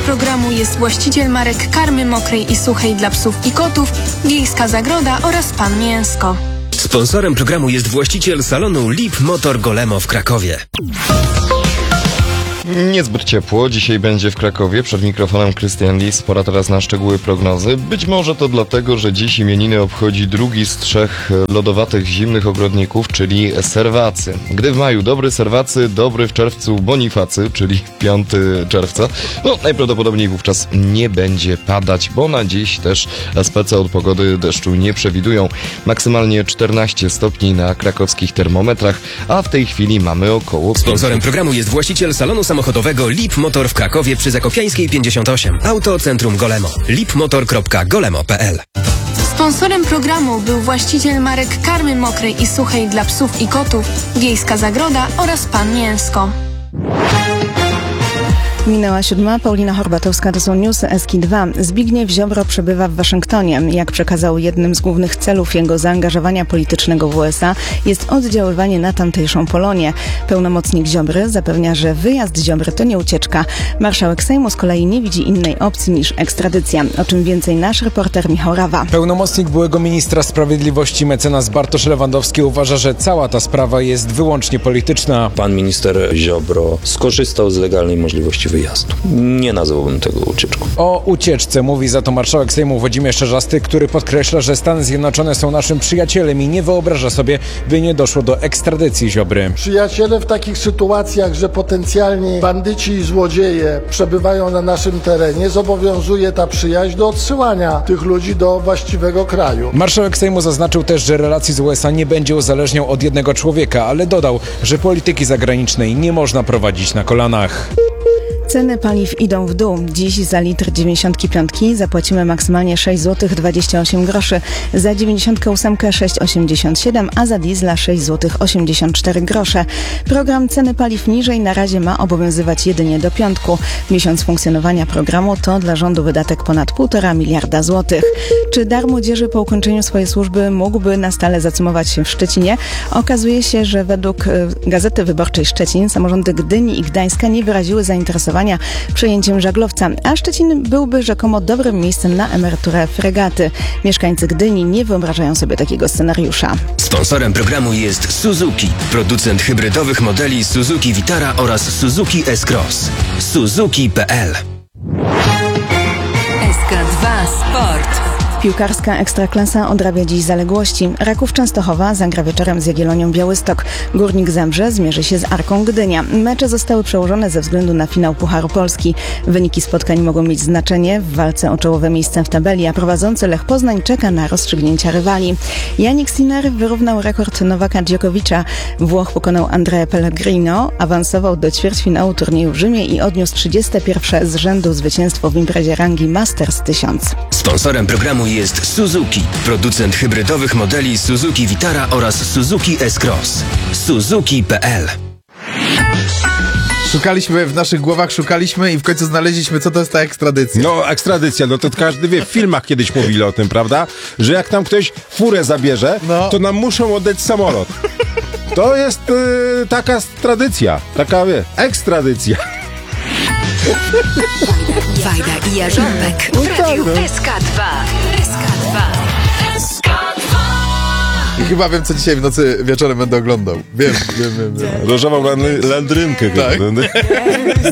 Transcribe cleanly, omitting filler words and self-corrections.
programu jest właściciel marek karmy mokrej i suchej dla psów i kotów, Wiejska Zagroda oraz Pan Mięsko. Sponsorem programu jest właściciel salonu Lip Motor Golemo w Krakowie. Niezbyt ciepło dzisiaj będzie w Krakowie. Przed mikrofonem Krystian Lis. Pora teraz na szczegóły prognozy. Być może to dlatego, że dziś imieniny obchodzi drugi z trzech lodowatych zimnych ogrodników, czyli serwacy. Gdy w maju dobry serwacy, dobry w czerwcu bonifacy, czyli 5 czerwca, najprawdopodobniej wówczas nie będzie padać, bo na dziś też spece od pogody deszczu nie przewidują. Maksymalnie 14 stopni na krakowskich termometrach, a w tej chwili mamy około... Sponsorem programu jest właściciel salonu samochodowego Lip Motor w Krakowie przy Zakopiańskiej 58. Autocentrum Golemo. lipmotor.golemo.pl. Sponsorem programu był właściciel marek karmy mokrej i suchej dla psów i kotów, Wiejska Zagroda oraz Pan Mięsko. Minęła 7. Paulina Horbatowska, to są newsy SK2. Zbigniew Ziobro przebywa w Waszyngtonie. Jak przekazał, jednym z głównych celów jego zaangażowania politycznego w USA jest oddziaływanie na tamtejszą Polonię. Pełnomocnik Ziobry zapewnia, że wyjazd Ziobry to nie ucieczka. Marszałek Sejmu z kolei nie widzi innej opcji niż ekstradycja. O czym więcej nasz reporter Michał Rawa. Pełnomocnik byłego ministra sprawiedliwości mecenas Bartosz Lewandowski uważa, że cała ta sprawa jest wyłącznie polityczna. Pan minister Ziobro skorzystał z legalnej możliwości wyjazdu. Nie nazwałbym tego ucieczką. O ucieczce mówi za to marszałek Sejmu Włodzimierz Czarzasty, który podkreśla, że Stany Zjednoczone są naszym przyjacielem i nie wyobraża sobie, by nie doszło do ekstradycji Ziobry. Przyjaciele w takich sytuacjach, że potencjalni bandyci i złodzieje przebywają na naszym terenie, zobowiązuje ta przyjaźń do odsyłania tych ludzi do właściwego kraju. Marszałek Sejmu zaznaczył też, że relacji z USA nie będzie uzależniał od jednego człowieka, ale dodał, że polityki zagranicznej nie można prowadzić na kolanach. Ceny paliw idą w dół. Dziś za litr 95 zapłacimy maksymalnie 6,28 zł, za 98 6,87, a za diesla 6,84 zł. Program ceny paliw niżej na razie ma obowiązywać jedynie do piątku. Miesiąc funkcjonowania programu to dla rządu wydatek ponad 1,5 miliarda złotych. Czy dar młodzieży po ukończeniu swojej służby mógłby na stale zacumować się w Szczecinie? Okazuje się, że według Gazety Wyborczej Szczecin samorządy Gdyni i Gdańska nie wyraziły zainteresowania przejęciem żaglowca, a Szczecin byłby rzekomo dobrym miejscem na emeryturę fregaty. Mieszkańcy Gdyni nie wyobrażają sobie takiego scenariusza. Sponsorem programu jest Suzuki, producent hybrydowych modeli Suzuki Vitara oraz Suzuki S-Cross. Suzuki.pl. SK2 Sport. Piłkarska Ekstraklasa odrabia dziś zaległości. Raków Częstochowa zagra wieczorem z Jagiellonią Białystok. Górnik Zabrze zmierzy się z Arką Gdynia. Mecze zostały przełożone ze względu na finał Pucharu Polski. Wyniki spotkań mogą mieć znaczenie w walce o czołowe miejsce w tabeli, a prowadzący Lech Poznań czeka na rozstrzygnięcia rywali. Jannik Sinner wyrównał rekord Nowaka Djokovicza. Włoch pokonał Andrea Pellegrino, awansował do ćwierćfinału turnieju w Rzymie i odniósł 31 z rzędu zwycięstwo w imprezie rangi Masters 1000. Sponsorem programu jest Suzuki, producent hybrydowych modeli Suzuki Vitara oraz Suzuki S-Cross. Suzuki.pl. Szukaliśmy w naszych głowach, i w końcu znaleźliśmy, co to jest ta ekstradycja. No, ekstradycja, to każdy wie, w filmach kiedyś mówili o tym, prawda? Że jak tam ktoś furę zabierze, to nam muszą oddać samolot. To jest taka tradycja, taka ekstradycja. Wajda i Jarząbek w radiu SK2. SK2. I chyba wiem, co dzisiaj w nocy wieczorem będę oglądał. Wiem. Różową landrynkę. Tak.